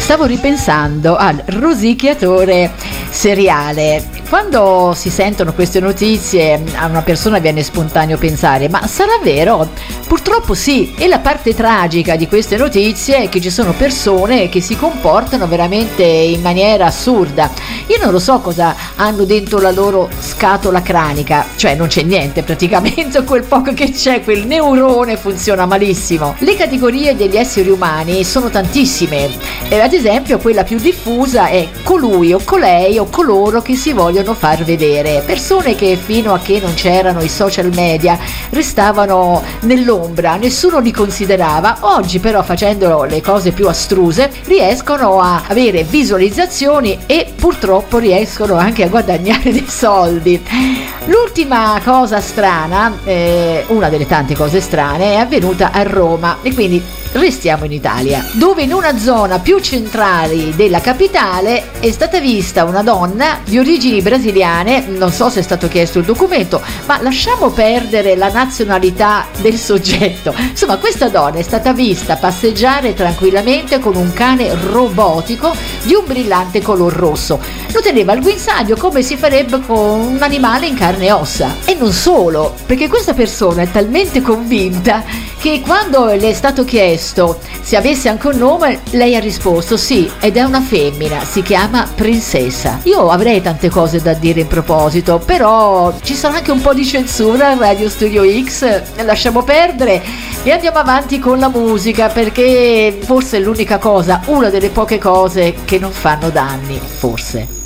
Stavo ripensando al rosicchiatore seriale. Quando si sentono queste notizie a una persona viene spontaneo pensare: ma sarà vero? Purtroppo sì, e la parte tragica di queste notizie è che ci sono persone che si comportano veramente in maniera assurda. Io non lo so cosa hanno dentro la loro scatola cranica, cioè non c'è niente praticamente, quel poco che c'è, quel neurone funziona malissimo. Le categorie degli esseri umani sono tantissime, ad esempio quella più diffusa è colui o colei o coloro che si vogliono far vedere, persone che fino a che non c'erano i social media restavano nell'ombra, nessuno li considerava. Oggi però, facendo le cose più astruse, riescono a avere visualizzazioni e purtroppo riescono anche a guadagnare dei soldi. L'ultima cosa strana, una delle tante cose strane, è avvenuta a Roma, e quindi restiamo in Italia, dove in una zona più centrale della capitale è stata vista una donna di origini brasiliane. Non so se è stato chiesto il documento, ma lasciamo perdere la nazionalità del soggetto. Insomma, questa donna è stata vista passeggiare tranquillamente con un cane robotico di un brillante color rosso. Lo teneva al guinzaglio come si farebbe con un animale in carne e ossa. E non solo, perché questa persona è talmente convinta che quando le è stato chiesto se avesse anche un nome, lei ha risposto sì, ed è una femmina, si chiama Princessa. Io avrei tante cose da dire in proposito, però ci sarà anche un po' di censura a Radio Studio X, lasciamo perdere e andiamo avanti con la musica, perché forse è l'unica cosa, una delle poche cose che non fanno danni, forse.